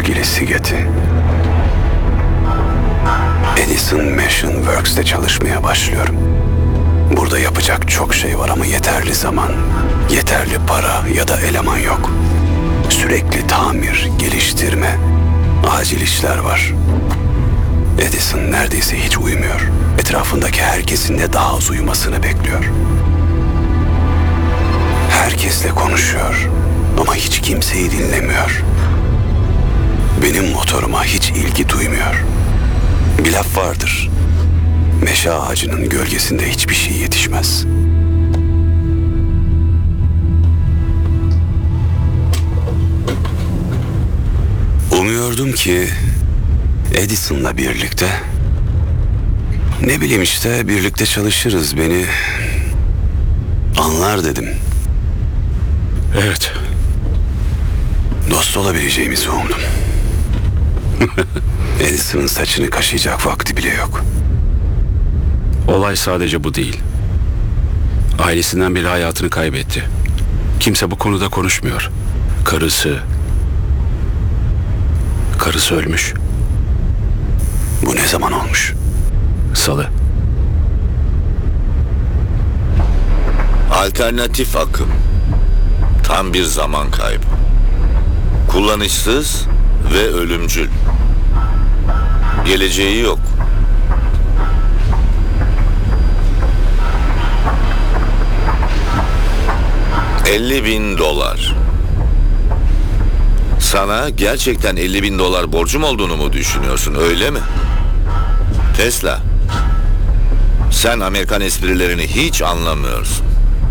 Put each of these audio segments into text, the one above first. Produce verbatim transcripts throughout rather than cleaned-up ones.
sevgili Siget'i. Edison Machine Works'te çalışmaya başlıyorum. Burada yapacak çok şey var ama yeterli zaman, yeterli para ya da eleman yok. Sürekli tamir, geliştirme, acil işler var. Edison neredeyse hiç uyumuyor. Etrafındaki herkesin de daha az uyumasını bekliyor. Herkesle konuşuyor ama hiç kimseyi dinlemiyor. Benim motoruma hiç ilgi duymuyor. Bir laf vardır. Meşe ağacının gölgesinde hiçbir şey yetişmez. Umuyordum ki Edison'la birlikte, ne bileyim işte, birlikte çalışırız, beni anlar dedim. Evet. Dost olabileceğimizi umdum. Edison'ın saçını kaşıyacak vakti bile yok. Olay sadece bu değil. Ailesinden biri hayatını kaybetti. Kimse bu konuda konuşmuyor. Karısı... Karısı ölmüş. Bu ne zaman olmuş? Salı. Alternatif akım. Tam bir zaman kaybı. Kullanışsız ve ölümcül. Geleceği yok. elli bin dolar. Sana gerçekten elli bin dolar borcum olduğunu mu düşünüyorsun, öyle mi? Tesla, sen Amerikan esprilerini hiç anlamıyorsun.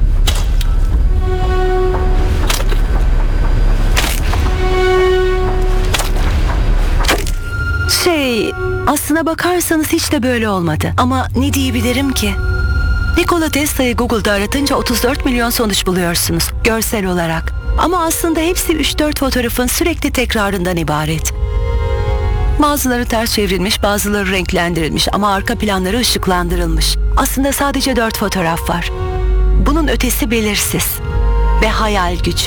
Şey, aslına bakarsanız hiç de böyle olmadı. Ama ne diyebilirim ki? Nikola Tesla'yı Google'da aratınca otuz dört milyon sonuç buluyorsunuz görsel olarak. Ama aslında hepsi üç dört fotoğrafın sürekli tekrarından ibaret. Bazıları ters çevrilmiş, bazıları renklendirilmiş ama arka planları ışıklandırılmış. Aslında sadece dört fotoğraf var. Bunun ötesi belirsiz ve hayal gücü.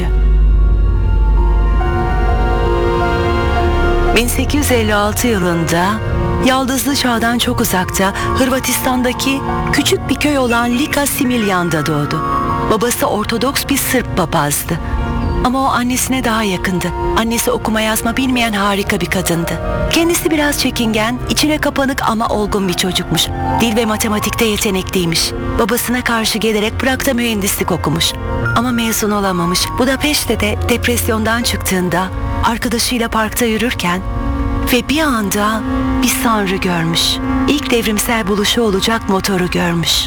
bin sekiz yüz elli altı yılında Yaldızlı Çağ'dan çok uzakta Hırvatistan'daki küçük bir köy olan Lika Similjan'da doğdu. Babası Ortodoks bir Sırp papazdı. Ama o annesine daha yakındı. Annesi okuma yazma bilmeyen harika bir kadındı. Kendisi biraz çekingen, içine kapanık ama olgun bir çocukmuş. Dil ve matematikte yetenekliymiş. Babasına karşı gelerek Prag'da mühendislik okumuş. Ama mezun olamamış. Budapeşte'de depresyondan çıktığında arkadaşıyla parkta yürürken ve bir anda bir sanrı görmüş. İlk devrimsel buluşu olacak motoru görmüş.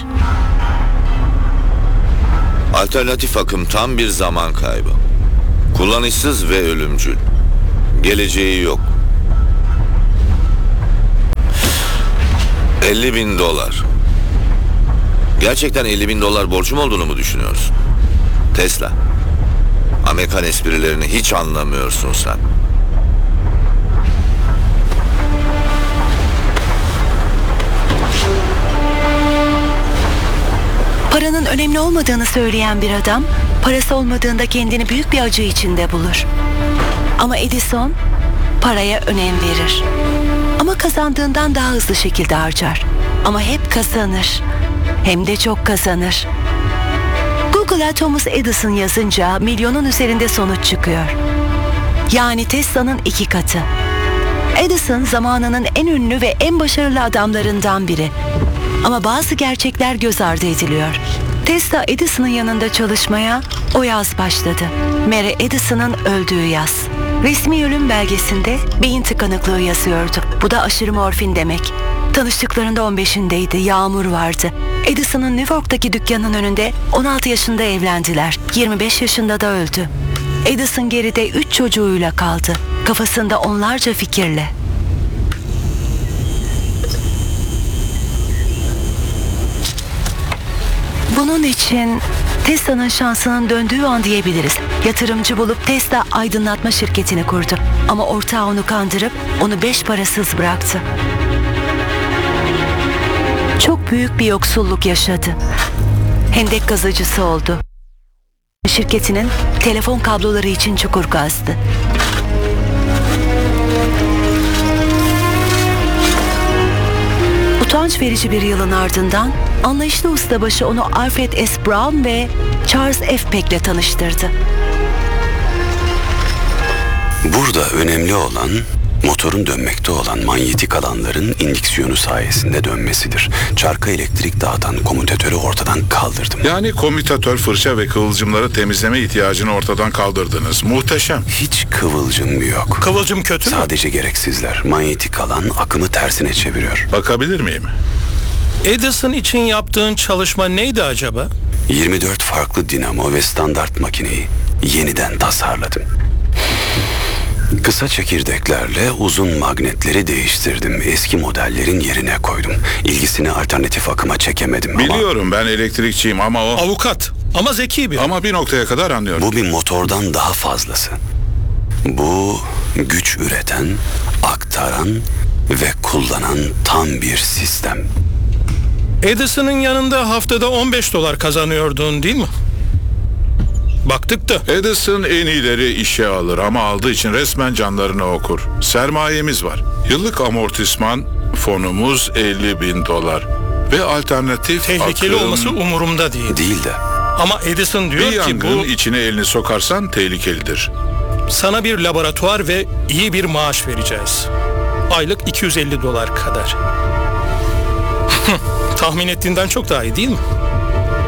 Alternatif akım tam bir zaman kaybı. Kullanışsız ve ölümcül. Geleceği yok. elli bin dolar. Gerçekten elli bin dolar borcum olduğunu mu düşünüyorsun? Tesla, Amerikan esprilerini hiç anlamıyorsun sen. Paranın önemli olmadığını söyleyen bir adam, parası olmadığında kendini büyük bir acı içinde bulur. Ama Edison paraya önem verir. Ama kazandığından daha hızlı şekilde harcar. Ama hep kazanır. Hem de çok kazanır. Google'a Thomas Edison yazınca milyonun üzerinde sonuç çıkıyor. Yani Tesla'nın iki katı. Edison zamanının en ünlü ve en başarılı adamlarından biri. Ama bazı gerçekler göz ardı ediliyor. Tesla Edison'ın yanında çalışmaya o yaz başladı. Mary Edison'ın öldüğü yaz. Resmi ölüm belgesinde beyin tıkanıklığı yazıyordu. Bu da aşırı morfin demek. Tanıştıklarında on beşindeydi, yağmur vardı. Edison'ın New York'taki dükkanın önünde on altı yaşında evlendiler. yirmi beş yaşında da öldü. Edison geride üç çocuğuyla kaldı. Kafasında onlarca fikirle. Bunun için Tesla'nın şansının döndüğü an diyebiliriz. Yatırımcı bulup Tesla aydınlatma şirketini kurdu. Ama ortağı onu kandırıp onu beş parasız bıraktı. Çok büyük bir yoksulluk yaşadı. Hendek kazıcısı oldu. Şirketinin telefon kabloları için çukur kazdı. Utanç verici bir yılın ardından anlayışlı ustabaşı onu Alfred S. Brown ve Charles F. Peck'le tanıştırdı. Burada önemli olan motorun dönmekte olan manyetik alanların indüksiyonu sayesinde dönmesidir. Çarka elektrik dağıtan komutatörü ortadan kaldırdım. Yani komütatör, fırça ve kıvılcımları temizleme ihtiyacını ortadan kaldırdınız. Muhteşem. Hiç kıvılcım yok. Kıvılcım kötü mü? Sadece gereksizler. Manyetik alan akımı tersine çeviriyor. Bakabilir miyim? Edison için yaptığın çalışma neydi acaba? yirmi dört farklı dinamo ve standart makineyi yeniden tasarladım. Kısa çekirdeklerle uzun magnetleri değiştirdim. Eski modellerin yerine koydum. İlgisini alternatif akıma çekemedim ama... Biliyorum, ben elektrikçiyim ama o... Avukat ama zeki bir. Ama bir noktaya kadar anlıyorum. Bu bir motordan daha fazlası. Bu güç üreten, aktaran ve kullanan tam bir sistem. Edison'ın yanında haftada on beş dolar kazanıyordun değil mi? Baktık da. Edison en iyileri işe alır ama aldığı için resmen canlarını okur. Sermayemiz var. Yıllık amortisman fonumuz elli bin dolar. Ve alternatif Tehlikeli akım... olması umurumda değil. Değil de Ama Edison diyor Bir ki yangın bu içine elini sokarsan tehlikelidir. sana bir laboratuvar ve iyi bir maaş vereceğiz. Aylık iki yüz elli dolar kadar. Tahmin ettiğinden çok daha iyi değil mi?